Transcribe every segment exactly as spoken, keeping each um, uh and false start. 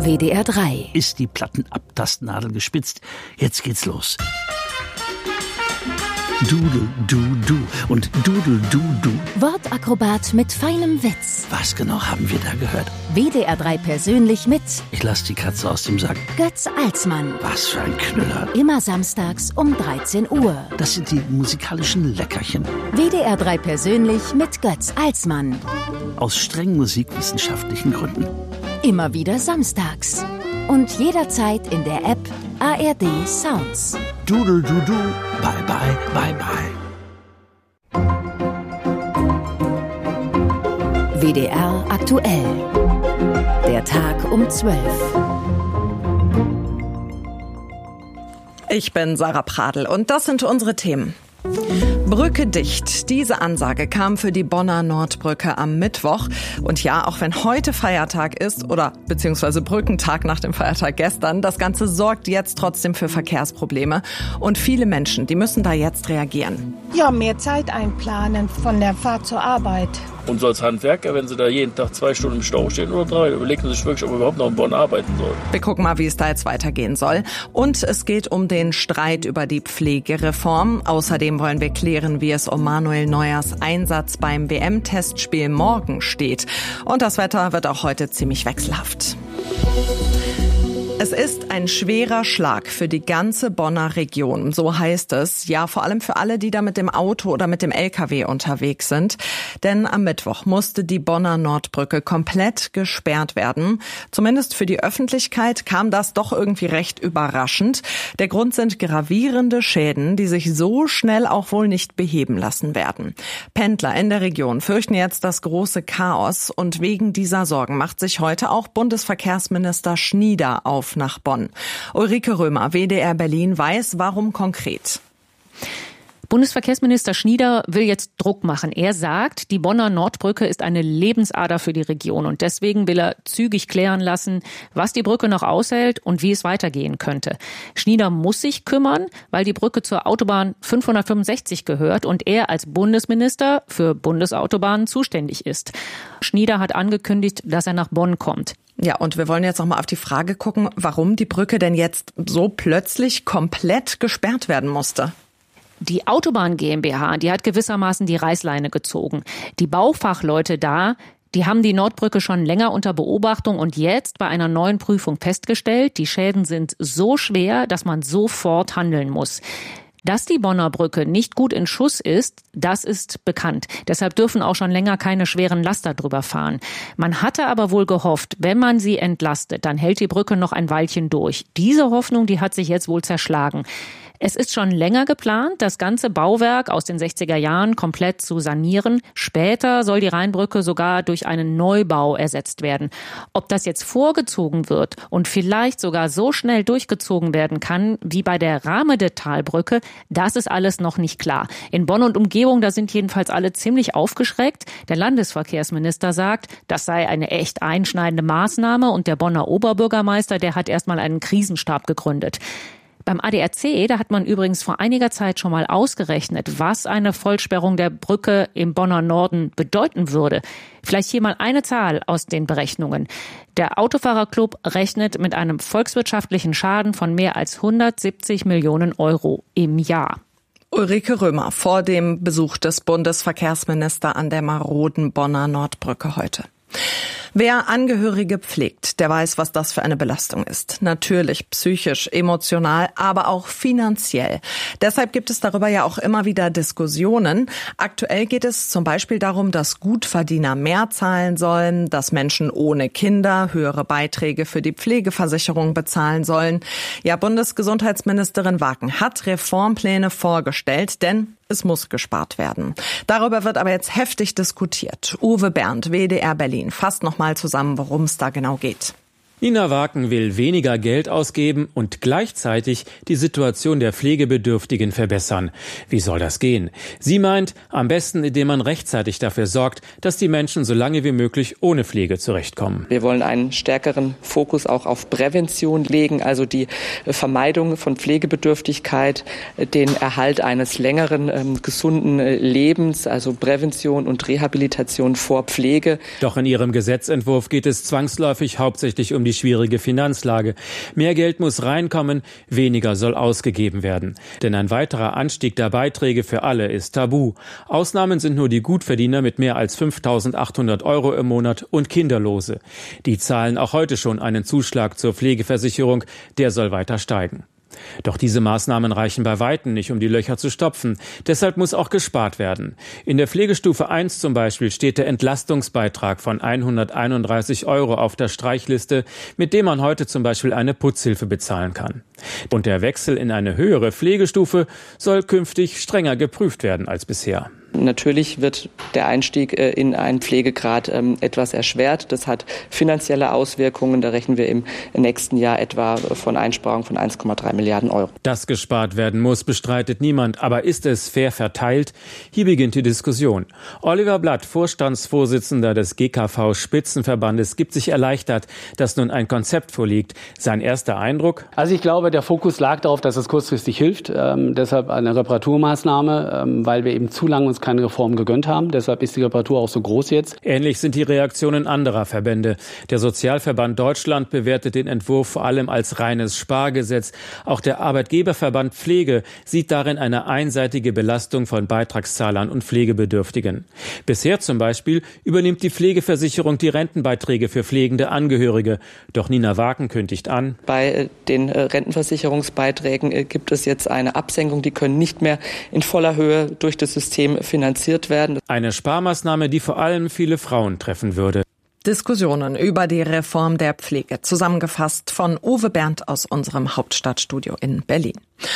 W D R drei. Ist die Plattenabtastnadel gespitzt? Jetzt geht's los. Dudel, du, du und Dudel, du, du. Wortakrobat mit feinem Witz. Was genau haben wir da gehört? W D R drei persönlich mit Ich lass die Katze aus dem Sack. Götz Alsmann. Was für ein Knüller. Immer samstags um dreizehn Uhr. Das sind die musikalischen Leckerchen. W D R drei persönlich mit Götz Alsmann. Aus streng musikwissenschaftlichen Gründen. Immer wieder samstags. Und jederzeit in der App A R D Sounds. Dudel, du, du. Bye, bye, bye, bye. W D R aktuell. Der Tag um zwölf. Ich bin Sarah Pradl und das sind unsere Themen. Brücke dicht. Diese Ansage kam für die Bonner Nordbrücke am Mittwoch. Und ja, auch wenn heute Feiertag ist oder beziehungsweise Brückentag nach dem Feiertag gestern, das Ganze sorgt jetzt trotzdem für Verkehrsprobleme. Und viele Menschen, die müssen da jetzt reagieren. Ja, mehr Zeit einplanen von der Fahrt zur Arbeit. Und so als Handwerker, wenn Sie da jeden Tag zwei Stunden im Stau stehen oder drei, überlegen Sie sich wirklich, ob wir überhaupt noch in Bonn arbeiten sollen. Wir gucken mal, wie es da jetzt weitergehen soll. Und es geht um den Streit über die Pflegereform. Außerdem wollen wir klären, wie es um Manuel Neuers Einsatz beim W M-Testspiel morgen steht. Und das Wetter wird auch heute ziemlich wechselhaft. Es ist ein schwerer Schlag für die ganze Bonner Region, so heißt es. Ja, vor allem für alle, die da mit dem Auto oder mit dem L K W unterwegs sind. Denn am Mittwoch musste die Bonner Nordbrücke komplett gesperrt werden. Zumindest für die Öffentlichkeit kam das doch irgendwie recht überraschend. Der Grund sind gravierende Schäden, die sich so schnell auch wohl nicht beheben lassen werden. Pendler in der Region fürchten jetzt das große Chaos. Und wegen dieser Sorgen macht sich heute auch Bundesverkehrsminister Schnieder auf nach Bonn. Ulrike Römer, W D R Berlin, weiß, warum konkret. Bundesverkehrsminister Schnieder will jetzt Druck machen. Er sagt, die Bonner Nordbrücke ist eine Lebensader für die Region und deswegen will er zügig klären lassen, was die Brücke noch aushält und wie es weitergehen könnte. Schnieder muss sich kümmern, weil die Brücke zur Autobahn fünfhundertfünfundsechzig gehört und er als Bundesminister für Bundesautobahnen zuständig ist. Schnieder hat angekündigt, dass er nach Bonn kommt. Ja, und wir wollen jetzt noch mal auf die Frage gucken, warum die Brücke denn jetzt so plötzlich komplett gesperrt werden musste. Die Autobahn GmbH, die hat gewissermaßen die Reißleine gezogen. Die Baufachleute da, die haben die Nordbrücke schon länger unter Beobachtung und jetzt bei einer neuen Prüfung festgestellt, die Schäden sind so schwer, dass man sofort handeln muss. Dass die Bonner Brücke nicht gut in Schuss ist, das ist bekannt. Deshalb dürfen auch schon länger keine schweren Laster drüber fahren. Man hatte aber wohl gehofft, wenn man sie entlastet, dann hält die Brücke noch ein Weilchen durch. Diese Hoffnung, die hat sich jetzt wohl zerschlagen. Es ist schon länger geplant, das ganze Bauwerk aus den sechziger Jahren komplett zu sanieren. Später soll die Rheinbrücke sogar durch einen Neubau ersetzt werden. Ob das jetzt vorgezogen wird und vielleicht sogar so schnell durchgezogen werden kann wie bei der Rahmedetalbrücke, das ist alles noch nicht klar. In Bonn und Umgebung, da sind jedenfalls alle ziemlich aufgeschreckt. Der Landesverkehrsminister sagt, das sei eine echt einschneidende Maßnahme und der Bonner Oberbürgermeister, der hat erstmal einen Krisenstab gegründet. Beim A D A C, da hat man übrigens vor einiger Zeit schon mal ausgerechnet, was eine Vollsperrung der Brücke im Bonner Norden bedeuten würde. Vielleicht hier mal eine Zahl aus den Berechnungen. Der Autofahrerclub rechnet mit einem volkswirtschaftlichen Schaden von mehr als hundertsiebzig Millionen Euro im Jahr. Ulrike Römer vor dem Besuch des Bundesverkehrsministers an der maroden Bonner Nordbrücke heute. Wer Angehörige pflegt, der weiß, was das für eine Belastung ist. Natürlich psychisch, emotional, aber auch finanziell. Deshalb gibt es darüber ja auch immer wieder Diskussionen. Aktuell geht es zum Beispiel darum, dass Gutverdiener mehr zahlen sollen, dass Menschen ohne Kinder höhere Beiträge für die Pflegeversicherung bezahlen sollen. Ja, Bundesgesundheitsministerin Waken hat Reformpläne vorgestellt, denn es muss gespart werden. Darüber wird aber jetzt heftig diskutiert. Uwe Berndt, W D R Berlin, fasst noch mal zusammen, worum es da genau geht. Nina Waken will weniger Geld ausgeben und gleichzeitig die Situation der Pflegebedürftigen verbessern. Wie soll das gehen? Sie meint, am besten, indem man rechtzeitig dafür sorgt, dass die Menschen so lange wie möglich ohne Pflege zurechtkommen. Wir wollen einen stärkeren Fokus auch auf Prävention legen, also die Vermeidung von Pflegebedürftigkeit, den Erhalt eines längeren, ähm, gesunden Lebens, also Prävention und Rehabilitation vor Pflege. Doch in ihrem Gesetzentwurf geht es zwangsläufig hauptsächlich um die die schwierige Finanzlage. Mehr Geld muss reinkommen, weniger soll ausgegeben werden. Denn ein weiterer Anstieg der Beiträge für alle ist tabu. Ausnahmen sind nur die Gutverdiener mit mehr als fünftausendachthundert Euro im Monat und Kinderlose. Die zahlen auch heute schon einen Zuschlag zur Pflegeversicherung, der soll weiter steigen. Doch diese Maßnahmen reichen bei Weitem nicht, um die Löcher zu stopfen. Deshalb muss auch gespart werden. In der Pflegestufe eins zum Beispiel steht der Entlastungsbeitrag von hunderteinunddreißig Euro auf der Streichliste, mit dem man heute zum Beispiel eine Putzhilfe bezahlen kann. Und der Wechsel in eine höhere Pflegestufe soll künftig strenger geprüft werden als bisher. Natürlich wird der Einstieg in einen Pflegegrad etwas erschwert. Das hat finanzielle Auswirkungen. Da rechnen wir im nächsten Jahr etwa von Einsparungen von eins Komma drei Milliarden Euro. Dass gespart werden muss, bestreitet niemand. Aber ist es fair verteilt? Hier beginnt die Diskussion. Oliver Blatt, Vorstandsvorsitzender des G K V-Spitzenverbandes, gibt sich erleichtert, dass nun ein Konzept vorliegt. Sein erster Eindruck? Also ich glaube, der Fokus lag darauf, dass es kurzfristig hilft. Ähm, deshalb eine Reparaturmaßnahme, ähm, weil wir eben zu lange uns keine Reform gegönnt haben. Deshalb ist die Reparatur auch so groß jetzt. Ähnlich sind die Reaktionen anderer Verbände. Der Sozialverband Deutschland bewertet den Entwurf vor allem als reines Spargesetz. Auch der Arbeitgeberverband Pflege sieht darin eine einseitige Belastung von Beitragszahlern und Pflegebedürftigen. Bisher zum Beispiel übernimmt die Pflegeversicherung die Rentenbeiträge für pflegende Angehörige. Doch Nina Waken kündigt an: Bei den Rentenversicherungsbeiträgen gibt es jetzt eine Absenkung. Die können nicht mehr in voller Höhe durch das System finanziert werden. Eine Sparmaßnahme, die vor allem viele Frauen treffen würde. Diskussionen über die Reform der Pflege, zusammengefasst von Uwe Berndt aus unserem Hauptstadtstudio in Berlin.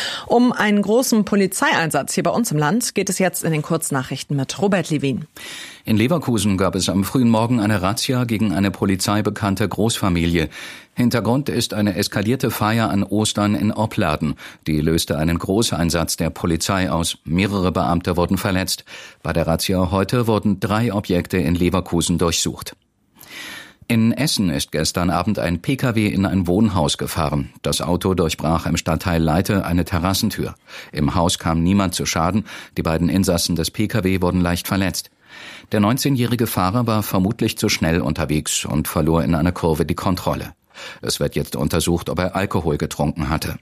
Um einen großen Polizeieinsatz hier bei uns im Land geht es jetzt in den Kurznachrichten mit Robert Levin. In Leverkusen gab es am frühen Morgen eine Razzia gegen eine polizeibekannte Großfamilie. Hintergrund ist eine eskalierte Feier an Ostern in Opladen. Die löste einen Großeinsatz der Polizei aus. Mehrere Beamte wurden verletzt. Bei der Razzia heute wurden drei Objekte in Leverkusen durchsucht. In Essen ist gestern Abend ein P K W in ein Wohnhaus gefahren. Das Auto durchbrach im Stadtteil Leite eine Terrassentür. Im Haus kam niemand zu Schaden. Die beiden Insassen des P K W wurden leicht verletzt. Der neunzehnjährige Fahrer war vermutlich zu schnell unterwegs und verlor in einer Kurve die Kontrolle. Es wird jetzt untersucht, ob er Alkohol getrunken hatte.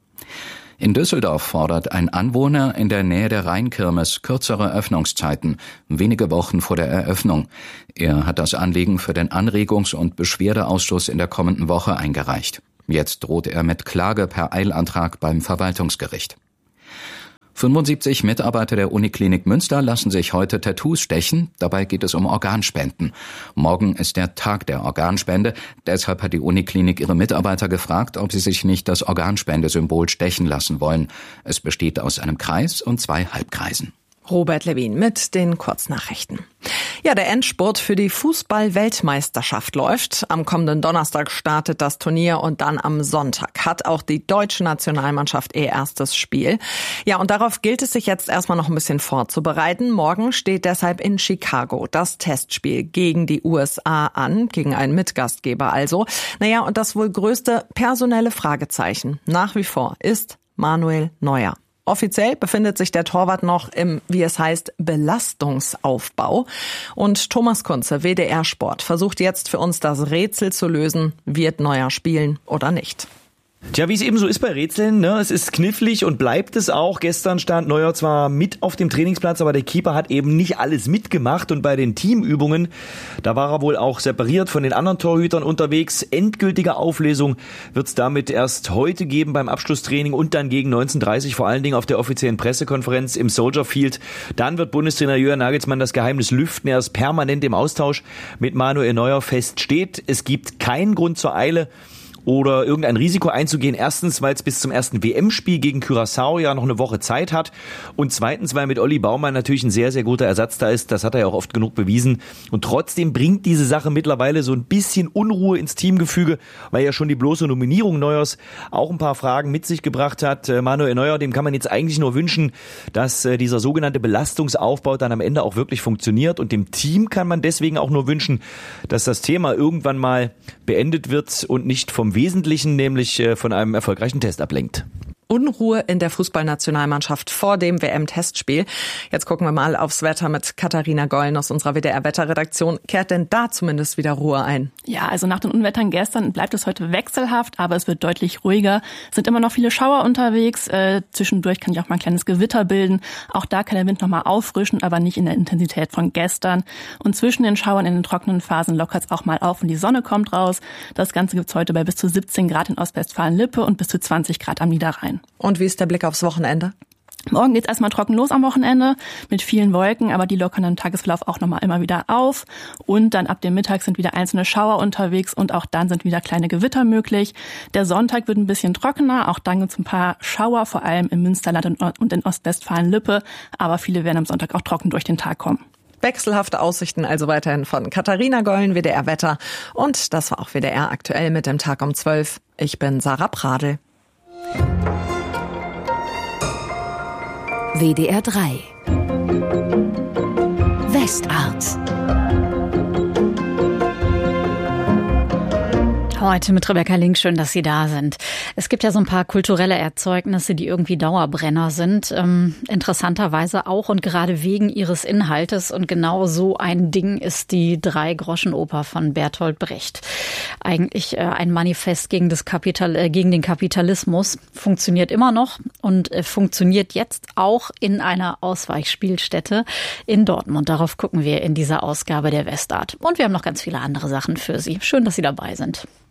In Düsseldorf fordert ein Anwohner in der Nähe der Rheinkirmes kürzere Öffnungszeiten, wenige Wochen vor der Eröffnung. Er hat das Anliegen für den Anregungs- und Beschwerdeausschuss in der kommenden Woche eingereicht. Jetzt droht er mit Klage per Eilantrag beim Verwaltungsgericht. fünfundsiebzig Mitarbeiter der Uniklinik Münster lassen sich heute Tattoos stechen. Dabei geht es um Organspenden. Morgen ist der Tag der Organspende. Deshalb hat die Uniklinik ihre Mitarbeiter gefragt, ob sie sich nicht das Organspendesymbol stechen lassen wollen. Es besteht aus einem Kreis und zwei Halbkreisen. Robert Levin mit den Kurznachrichten. Ja, der Endspurt für die Fußball-Weltmeisterschaft läuft. Am kommenden Donnerstag startet das Turnier und dann am Sonntag hat auch die deutsche Nationalmannschaft ihr erstes Spiel. Ja, und darauf gilt es sich jetzt erstmal noch ein bisschen vorzubereiten. Morgen steht deshalb in Chicago das Testspiel gegen die U S A an, gegen einen Mitgastgeber also. Naja, und das wohl größte personelle Fragezeichen nach wie vor ist Manuel Neuer. Offiziell befindet sich der Torwart noch im, wie es heißt, Belastungsaufbau. Und Thomas Kunze, W D R Sport, versucht jetzt für uns das Rätsel zu lösen, wird Neuer spielen oder nicht. Tja, wie es eben so ist bei Rätseln, ne? Es ist knifflig und bleibt es auch. Gestern stand Neuer zwar mit auf dem Trainingsplatz, aber der Keeper hat eben nicht alles mitgemacht. Und bei den Teamübungen, da war er wohl auch separiert von den anderen Torhütern unterwegs. Endgültige Auflösung wird es damit erst heute geben beim Abschlusstraining und dann gegen neunzehn Uhr dreißig, vor allen Dingen auf der offiziellen Pressekonferenz im Soldier Field. Dann wird Bundestrainer Jürgen Nagelsmann das Geheimnis lüften. Er ist permanent im Austausch mit Manuel Neuer. Fest steht, es gibt keinen Grund zur Eile oder irgendein Risiko einzugehen. Erstens, weil es bis zum ersten W M-Spiel gegen Curaçao ja noch eine Woche Zeit hat. Und zweitens, weil mit Olli Baumann natürlich ein sehr, sehr guter Ersatz da ist. Das hat er ja auch oft genug bewiesen. Und trotzdem bringt diese Sache mittlerweile so ein bisschen Unruhe ins Teamgefüge, weil ja schon die bloße Nominierung Neuers auch ein paar Fragen mit sich gebracht hat. Manuel Neuer, dem kann man jetzt eigentlich nur wünschen, dass dieser sogenannte Belastungsaufbau dann am Ende auch wirklich funktioniert. Und dem Team kann man deswegen auch nur wünschen, dass das Thema irgendwann mal beendet wird und nicht vom Wesentlichen, nämlich von einem erfolgreichen Test ablenkt. Unruhe in der Fußballnationalmannschaft vor dem W M-Testspiel. Jetzt gucken wir mal aufs Wetter mit Katharina Gollen aus unserer W D R-Wetterredaktion. Kehrt denn da zumindest wieder Ruhe ein? Ja, also nach den Unwettern gestern bleibt es heute wechselhaft, aber es wird deutlich ruhiger. Es sind immer noch viele Schauer unterwegs. Äh, zwischendurch kann sich auch mal ein kleines Gewitter bilden. Auch da kann der Wind nochmal auffrischen, aber nicht in der Intensität von gestern. Und zwischen den Schauern in den trockenen Phasen lockert es auch mal auf und die Sonne kommt raus. Das Ganze gibt's heute bei bis zu siebzehn Grad in Ostwestfalen-Lippe und bis zu zwanzig Grad am Niederrhein. Und wie ist der Blick aufs Wochenende? Morgen geht's erstmal trocken los am Wochenende mit vielen Wolken, aber die lockern im Tagesverlauf auch nochmal immer wieder auf. Und dann ab dem Mittag sind wieder einzelne Schauer unterwegs und auch dann sind wieder kleine Gewitter möglich. Der Sonntag wird ein bisschen trockener, auch dann gibt's ein paar Schauer, vor allem im Münsterland und in Ostwestfalen-Lippe. Aber viele werden am Sonntag auch trocken durch den Tag kommen. Wechselhafte Aussichten also weiterhin von Katharina Gollen, W D R Wetter. Und das war auch W D R aktuell mit dem Tag um zwölf. Ich bin Sarah Pradel. W D R drei Westart. Heute mit Rebecca Link, schön, dass Sie da sind. Es gibt ja so ein paar kulturelle Erzeugnisse, die irgendwie Dauerbrenner sind. Ähm, interessanterweise auch und gerade wegen ihres Inhaltes. Und genau so ein Ding ist die Drei-Groschen-Oper von Bertolt Brecht. Eigentlich äh, ein Manifest gegen, das Kapital, äh, gegen den Kapitalismus. Funktioniert immer noch und äh, funktioniert jetzt auch in einer Ausweichspielstätte in Dortmund. Darauf gucken wir in dieser Ausgabe der Westart. Und wir haben noch ganz viele andere Sachen für Sie. Schön, dass Sie dabei sind.